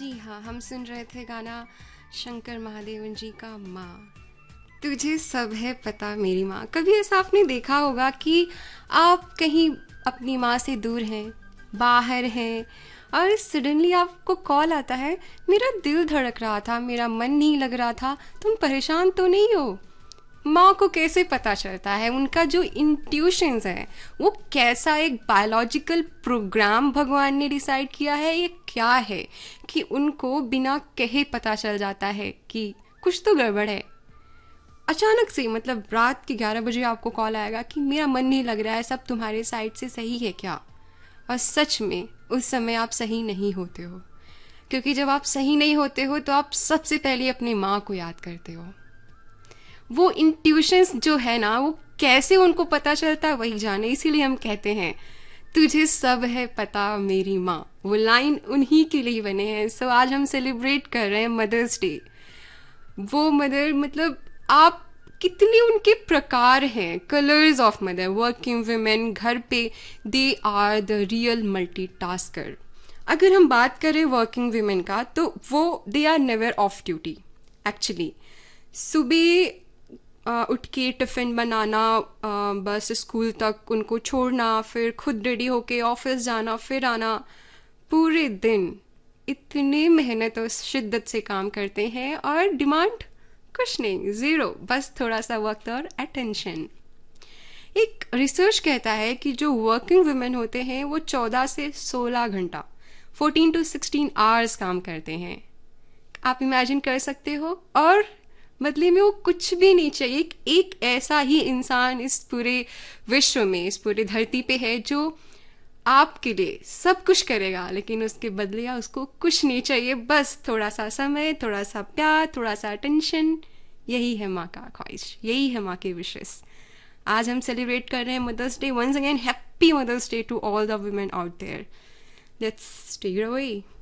जी हाँ, हम सुन रहे थे गाना शंकर महादेवन जी का माँ। तुझे सब है पता मेरी माँ। कभी ऐसा आपने देखा होगा कि आप कहीं अपनी माँ से दूर हैं, बाहर हैं, और सडनली आपको कॉल आता है, मेरा दिल धड़क रहा था, मेरा मन नहीं लग रहा था, तुम परेशान तो नहीं हो? माँ को कैसे पता चलता है? उनका जो इंट्यूशंस है वो कैसा एक बायोलॉजिकल प्रोग्राम भगवान ने डिसाइड किया है, ये क्या है कि उनको बिना कहे पता चल जाता है कि कुछ तो गड़बड़ है। अचानक से मतलब रात के 11 बजे आपको कॉल आएगा कि मेरा मन नहीं लग रहा है, सब तुम्हारे साइड से सही है क्या? और सच में उस समय आप सही नहीं होते हो, क्योंकि जब आप सही नहीं होते हो तो आप सबसे पहले अपनी माँ को याद करते हो। वो इंट्यूशंस जो है ना, वो कैसे उनको पता चलता है वही जाने। इसीलिए हम कहते हैं तुझे सब है पता मेरी माँ। वो लाइन उन्हीं के लिए बने हैं। सो आज हम सेलिब्रेट कर रहे हैं मदर्स डे। वो मदर मतलब आप कितने उनके प्रकार हैं, colours of mother. Working women घर पे, they are the real multitasker. अगर हम बात करें वर्किंग वुमेन का, तो वो they are never of duty actually. सुबह उठ के टिफ़िन बनाना, बस स्कूल तक उनको छोड़ना, फिर खुद रेडी होके ऑफिस जाना, फिर आना, पूरे दिन इतने मेहनत और शिद्दत से काम करते हैं और डिमांड कुछ नहीं, ज़ीरो, बस थोड़ा सा वक्त और अटेंशन। एक रिसर्च कहता है कि जो वर्किंग वुमेन होते हैं वो 14 से 16 घंटा 14 to 16 आवर्स काम करते हैं। आप इमेजिन कर सकते हो? और बदले में वो कुछ भी नहीं चाहिए। एक ऐसा ही इंसान इस पूरे विश्व में, इस पूरी धरती पे है जो आपके लिए सब कुछ करेगा, लेकिन उसके बदले या उसको कुछ नहीं चाहिए, बस थोड़ा सा समय, थोड़ा सा प्यार, थोड़ा सा अटेंशन। यही है माँ का ख्वाहिश, यही है माँ के विशेष। आज हम सेलिब्रेट कर रहे हैं mother's day. Once again happy mother's day to all the women out there. Let's take it away.